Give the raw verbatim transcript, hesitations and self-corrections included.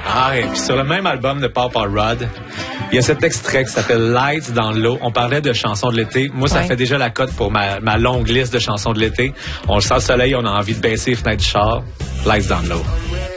Ah, et puis sur le même album de Papa Rod, il y a cet extrait qui s'appelle Lights dans l'eau. On parlait de chansons de l'été. Moi, ça ouais. fait déjà la cote pour ma, ma longue liste de chansons de l'été. On le sent le soleil, on a envie de baisser les fenêtres du char. Lights dans l'eau.